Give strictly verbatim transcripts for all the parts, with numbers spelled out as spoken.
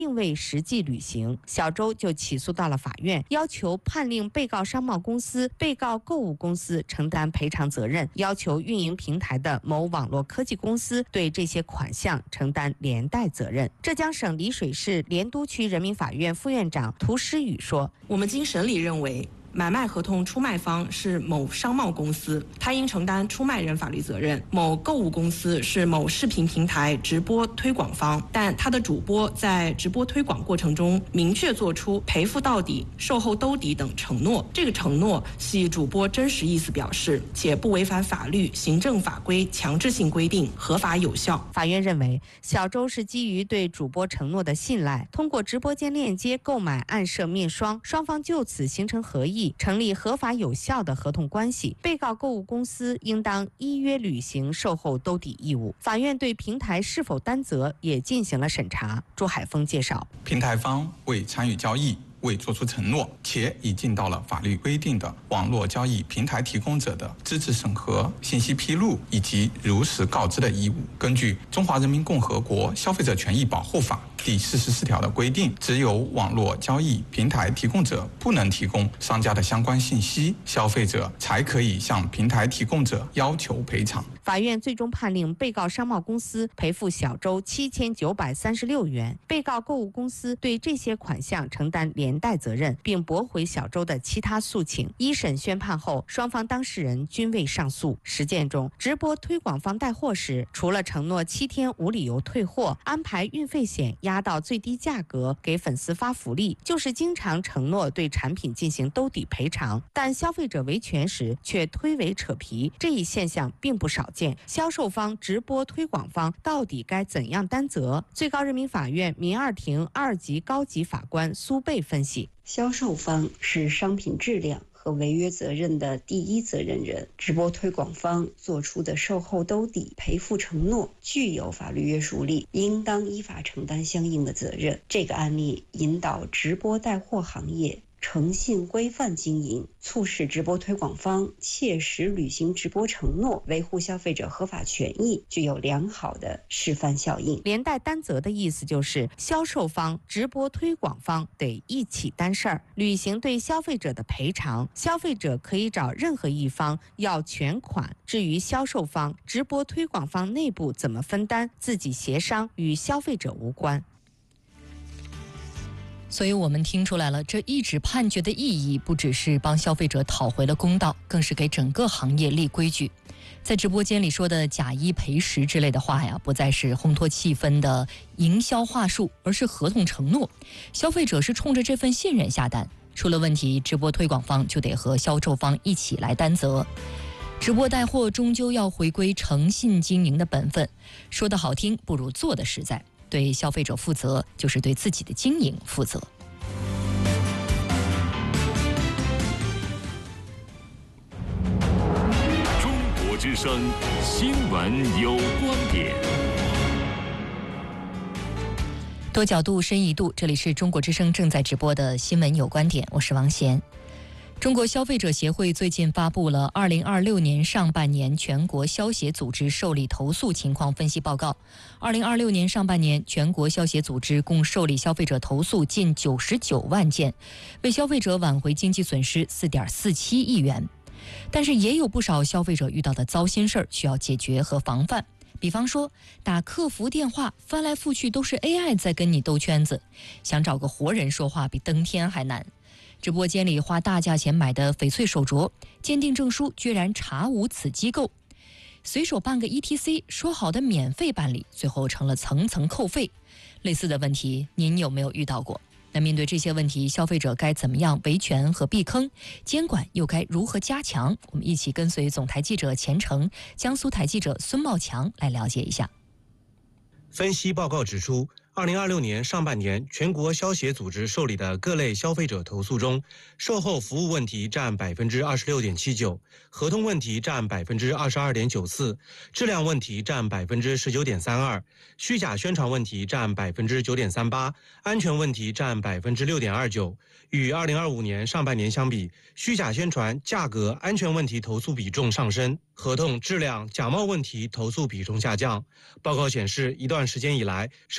并未实际履行，小周就起诉到了法院，要求判令被告商贸公司、被告购物公司承担赔偿责任，要求运营平台的某网络科技公司对这些款项承担连带责任。浙江省丽水市莲都区人民法院副院长涂诗雨说：“ 我们经审理认为，买卖合同出卖方是某商贸公司，他应承担出卖人法律责任；某购物公司是某视频平台直播推广方，但他的主播在直播推广过程中明确作出赔付到底、售后兜底等承诺，这个承诺系主播真实意思表示，且不违反法律、行政法规强制性规定，合法有效。” 法院认为，小周是基于对主播承诺的信赖，通过直播间链接购买暗设面霜，双方就此形成合意，成立合法有效的合同关系，被告购物公司应当依约履行售后兜底义务。法院对平台是否担责也进行了审查。朱海峰介绍， 平台方未参与交易，未作出承诺，且已尽到了法律规定的网络交易平台提供者的资质审核、信息披露以及如实告知的义务。根据《中华人民共和国消费者权益保护法》第四十四条的规定，只有网络交易平台提供者不能提供商家的相关信息，消费者才可以向平台提供者要求赔偿。 法院最终判令被告商贸公司赔付小周七千九百三十六元，被告购物公司对这些款项承担连带责任，并驳回小周的其他诉请。一审宣判后，双方当事人均未上诉。实践中，直播推广方带货时，除了承诺七天无理由退货，安排运费险压到最低价格，给粉丝发福利，就是经常承诺对产品进行兜底赔偿，但消费者维权时却推诿扯皮，这一现象并不少见。销售方、直播推广方到底该怎样担责？最高人民法院民二庭二级高级法官苏贝分析： 销售方是商品质量和违约责任的第一责任人，直播推广方做出的售后兜底赔付承诺具有法律约束力，应当依法承担相应的责任。这个案例引导直播带货行业诚信规范经营，促使直播推广方切实履行直播承诺，维护消费者合法权益，具有良好的示范效应。 连带担责的意思就是销售方、直播推广方得一起担事儿，履行对消费者的赔偿。消费者可以找任何一方要全款，至于销售方、直播推广方内部怎么分担，自己协商，与消费者无关。 所以我们听出来了，这一纸判决的意义不只是帮消费者讨回了公道，更是给整个行业立规矩。在直播间里说的假一赔十之类的话呀，不再是烘托气氛的营销话术，而是合同承诺。消费者是冲着这份信任下单，出了问题，直播推广方就得和销售方一起来担责。直播带货终究要回归诚信经营的本分，说得好听不如做得实在。对消费者负责，就是对自己的经营负责。 中国之声新闻有观点， 多角度、深一度，这里是中国之声正在直播的新闻有观点，我是王贤。中国消费者协会最近发布了二零二六年上半年全国消协组织受理投诉情况分析报告。二零二六年上半年，全国消协组织共受理消费者投诉近九十九万件，为消费者挽回经济损失四点四七亿元。但是也有不少消费者遇到的糟心事儿需要解决和防范。比方说，打客服电话翻来覆去都是 A I 在跟你兜圈子，想找个活人说话比登天还难。直播间里花大价钱买的翡翠手镯，鉴定证书居然查无此机构。随手办个 E T C， 说好的免费办理，最后成了层层扣费。类似的问题，您有没有遇到过？那面对这些问题，消费者该怎么样维权和避坑？监管又该如何加强？我们一起跟随总台记者钱成、江苏台记者孙茂强来了解一下。 分析报告指出，二零二六年上半年，全国消协组织受理的各类消费者投诉中，售后服务问题占百分之二十六点七九，合同问题占百分之二十二点九四，质量问题占百分之十九点三二，虚假宣传问题占百分之九点三八，安全问题占百分之六点二九。与二零二五年上半年相比，虚假宣传、价格、安全问题投诉比重上升，合同质量、假冒问题投诉比重下降。报告显示，一段时间以来，涉及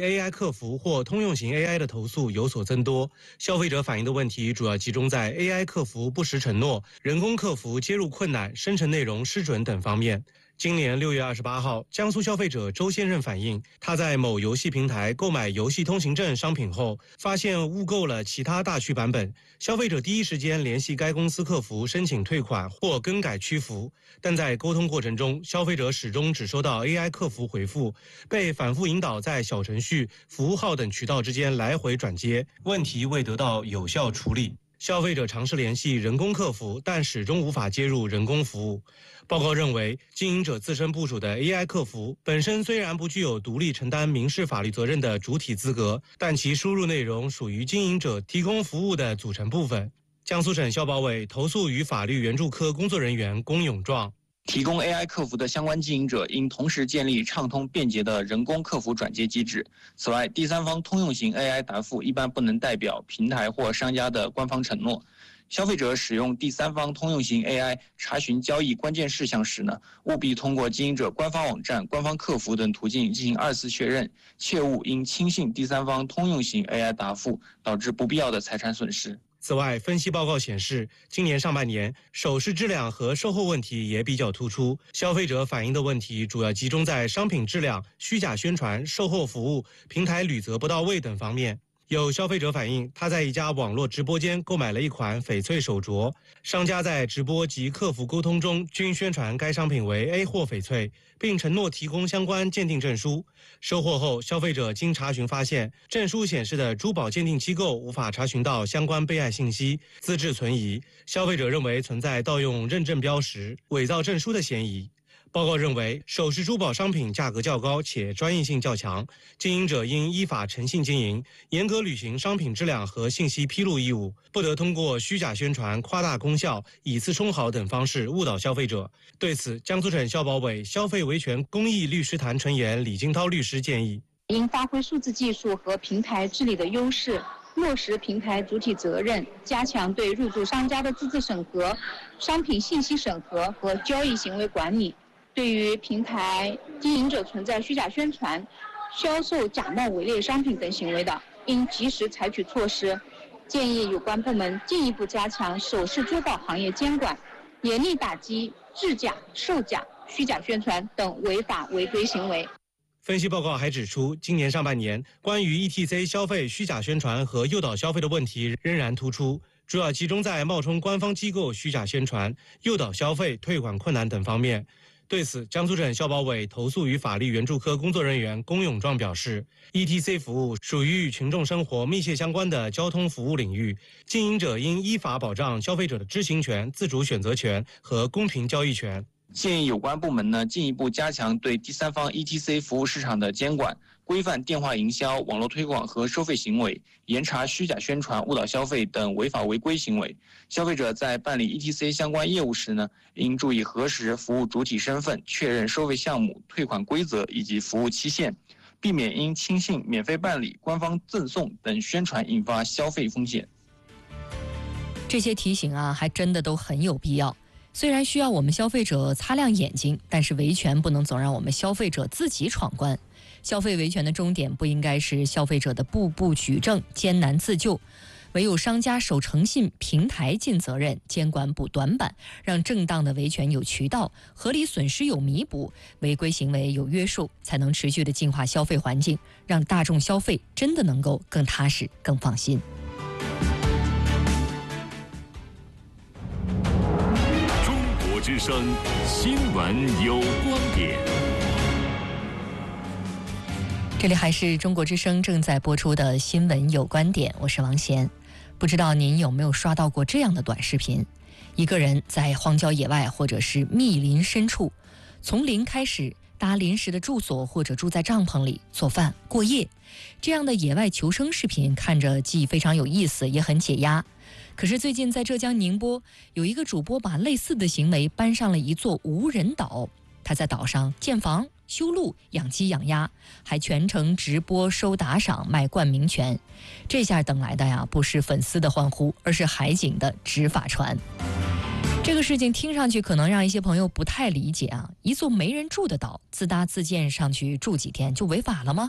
A I 客服或通用型 A I 的投诉有所增多。消费者反映的问题主要集中在 A I 客服不实承诺、人工客服接入困难、生成内容失准等方面。今年六月二十八号，江苏消费者周先生反映，他在某游戏平台购买游戏通行证商品后，发现误购了其他大区版本。消费者第一时间联系该公司客服申请退款或更改区服，但在沟通过程中，消费者始终只收到 A I 客服回复，被反复引导在小程序、服务号等渠道之间来回转接，问题未得到有效处理。消费者尝试联系人工客服，但始终无法接入人工服务。报告认为，经营者自身部署的 A I 客服本身虽然不具有独立承担民事法律责任的主体资格，但其输入内容属于经营者提供服务的组成部分。江苏省消保委投诉与法律援助科工作人员龚永壮。 提供 A I 客服的相关经营者应同时建立畅通便捷的人工客服转接机制。此外，第三方通用型 A I 答复一般不能代表平台或商家的官方承诺。消费者使用第三方通用型 A I 查询交易关键事项时呢，务必通过经营者官方网站、官方客服等途径进行二次确认，切勿因轻信第三方通用型 A I 答复，导致不必要的财产损失。 此外，分析报告显示，今年上半年首饰质量和售后问题也比较突出。消费者反映的问题主要集中在商品质量、虚假宣传、售后服务、平台履责不到位等方面。有消费者反映，他在一家网络直播间购买了一款翡翠手镯，商家在直播及客服沟通中均宣传该商品为 A 货翡翠，并承诺提供相关鉴定证书。收货后，消费者经查询发现，证书显示的珠宝鉴定机构无法查询到相关备案信息，资质存疑。消费者认为存在盗用认证标识、伪造证书的嫌疑。报告认为，首饰珠宝商品价格较高且专业性较强，经营者应依法诚信经营，严格履行商品质量和信息披露义务，不得通过虚假宣传、夸大功效、以次充好等方式误导消费者。对此，江苏省消保委消费维权公益律师团成员李金涛律师建议， 应发挥数字技术和平台治理的优势，落实平台主体责任，加强对入驻商家的资质审核、商品信息审核和交易行为管理。对于平台经营者存在虚假宣传、销售假冒伪劣商品等行为的，应及时采取措施。建议有关部门进一步加强首饰珠宝行业监管，严厉打击制假、售假、虚假宣传等违法违规行为。 分析报告还指出，今年上半年关于 E T C 消费虚假宣传和诱导消费的问题仍然突出，主要集中在冒充官方机构虚假宣传、诱导消费、退款困难等方面。对此，江苏省消保委投诉与法律援助科工作人员龚永壮表示 ，E T C 服务属于与群众生活密切相关的交通服务领域，经营者应依法保障消费者的知情权、自主选择权和公平交易权。 建议有关部门呢进一步加强对第三方 E T C 服务市场的监管，规范电话营销、网络推广和收费行为，严查虚假宣传、误导消费等违法违规行为。消费者在办理 E T C 相关业务时呢，应注意核实服务主体身份、确认收费项目、退款规则以及服务期限，避免因轻信、免费办理、官方赠送等宣传引发消费风险。 这些提醒啊，还真的都很有必要。虽然需要我们消费者擦亮眼睛，但是维权不能总让我们消费者自己闯关。消费维权的终点不应该是消费者的步步举证、艰难自救，唯有商家守诚信，平台尽责任，监管补短板，让正当的维权有渠道，合理损失有弥补，违规行为有约束，才能持续的净化消费环境，让大众消费真的能够更踏实、更放心。 之声新闻有观点， 这里还是中国之声正在播出的新闻有观点，我是王贤。不知道您有没有刷到过这样的短视频，一个人在荒郊野外或者是密林深处，从零开始搭临时的住所或者住在帐篷里做饭过夜，这样的野外求生视频看着既非常有意思，也很解压。可是最近在浙江宁波，有一个主播把类似的行为搬上了一座无人岛。他在岛上建房、修路、养鸡养鸭，还全程直播收打赏、卖冠名权。这下等来的呀，不是粉丝的欢呼，而是海警的执法船。这个事情听上去可能让一些朋友不太理解啊，一座没人住的岛，自搭自建上去住几天就违法了吗？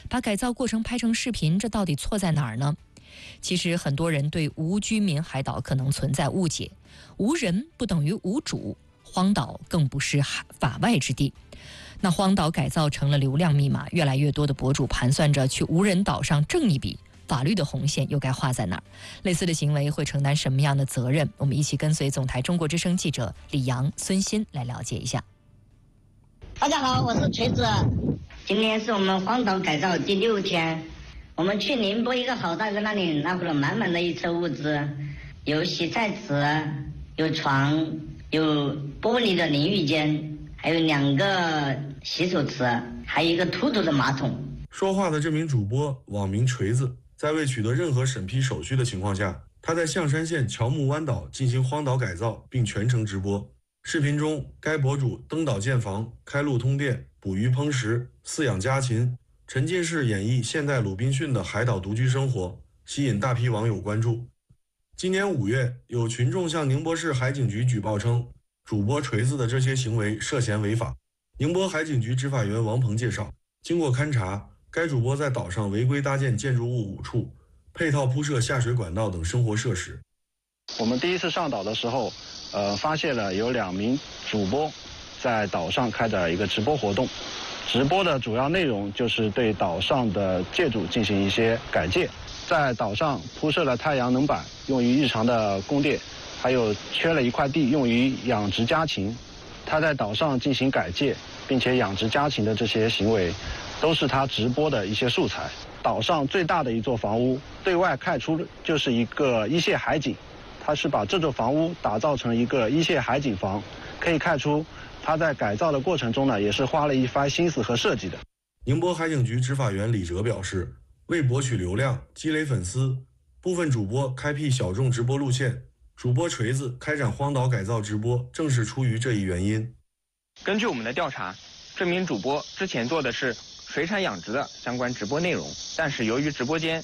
把改造过程拍成视频，这到底错在哪儿呢？其实很多人对无居民海岛可能存在误解，无人不等于无主，荒岛更不是法外之地。那荒岛改造成了流量密码，越来越多的博主盘算着去无人岛上挣一笔，法律的红线又该画在哪儿？类似的行为会承担什么样的责任？我们一起跟随总台中国之声记者李阳、孙鑫来了解一下。 大家好，我是锤子。今天是我们荒岛改造第六天，我们去宁波一个好大哥那里拿回了满满的一车物资，有洗菜池，有床，有玻璃的淋浴间，还有两个洗手池，还有一个凸凸的马桶。 说话的这名主播网名锤子，在未取得任何审批手续的情况下，他在象山县乔木湾岛进行荒岛改造，并全程直播。视频中，该博主登岛建房、开路通电、捕鱼烹食、饲养家禽，沉浸式演绎现代鲁滨逊的海岛独居生活，吸引大批网友关注。今年五月，有群众向宁波市海警局举报称，主播锤子的这些行为涉嫌违法。宁波海警局执法员王鹏介绍，经过勘查，该主播在岛上违规搭建建筑物五处，配套铺设下水管道等生活设施。 我们第一次上岛的时候，呃，发现了有两名主播在岛上开展一个直播活动。直播的主要内容就是对岛上的建筑进行一些改建，在岛上铺设了太阳能板，用于日常的供电，还有缺了一块地用于养殖家禽。他在岛上进行改建并且养殖家禽的这些行为，都是他直播的一些素材。岛上最大的一座房屋对外看出就是一个一线海景，他是把这座房屋打造成一个一线海景房，可以看出他在改造的过程中呢，也是花了一番心思和设计的。 宁波海警局执法员李哲表示，为博取流量、积累粉丝，部分主播开辟小众直播路线，主播锤子开展荒岛改造直播，正是出于这一原因。 根据我们的调查，这名主播之前做的是水产养殖的相关直播内容，但是由于直播间